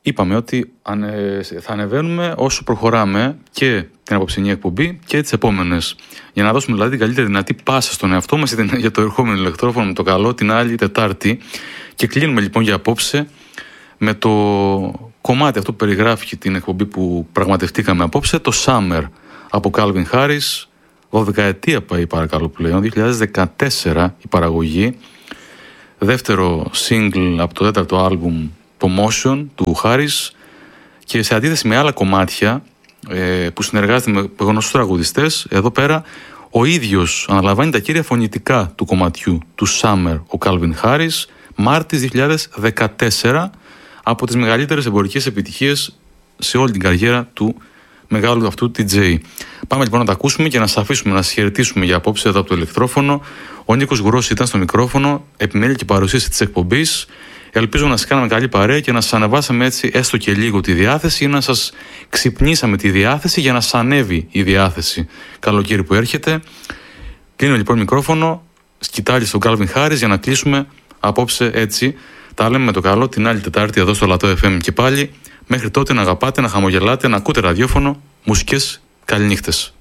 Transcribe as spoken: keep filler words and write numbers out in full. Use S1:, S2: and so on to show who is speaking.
S1: είπαμε ότι θα ανεβαίνουμε όσο προχωράμε και την απόψινή εκπομπή και τις επόμενες. Για να δώσουμε δηλαδή την καλύτερη δυνατή πάσα στον εαυτό μας για το ερχόμενο ηλεκτρόφωνο με το καλό την άλλη Τετάρτη. Και κλείνουμε λοιπόν για απόψε με το κομμάτι αυτό που περιγράφει την εκπομπή που πραγματευτήκαμε απόψε, το Summer από Calvin Harris, δωδεκαετία πάει παρακαλώ πλέον, δύο χιλιάδες δεκατέσσερα η παραγωγή, δεύτερο single από το τέταρτο άλμπουμ, το Motion του Harris, και σε αντίθεση με άλλα κομμάτια ε, που συνεργάζεται με γνωστούς τραγουδιστές, εδώ πέρα ο ίδιος αναλαμβάνει τα κύρια φωνητικά του κομματιού του Summer, ο Calvin Harris, Μάρτης δύο χιλιάδες δεκατέσσερα, από τις μεγαλύτερες εμπορικές επιτυχίες σε όλη την καριέρα του μεγάλου αυτού ντι τζέι. Πάμε λοιπόν να τα ακούσουμε και να σας αφήσουμε να σας χαιρετήσουμε για απόψε εδώ από το ηλεκτρόφωνο. Ο Νίκος Γουρός ήταν στο μικρόφωνο, επιμέλεια και παρουσίαση της εκπομπής. Ελπίζω να σας κάναμε καλή παρέα και να σας ανεβάσαμε έτσι έστω και λίγο τη διάθεση ή να σας ξυπνήσαμε τη διάθεση για να σας ανέβει η διάθεση καλοκαίρι που έρχεται. Κλείνω λοιπόν μικρόφωνο, σκητάλη στον Calvin Harris για να κλείσουμε απόψε έτσι. Τα λέμε με το καλό την άλλη Τετάρτη εδώ στο Λατό εφ εμ και πάλι. Μέχρι τότε να αγαπάτε, να χαμογελάτε, να ακούτε ραδιόφωνο, μουσικές, καληνύχτες.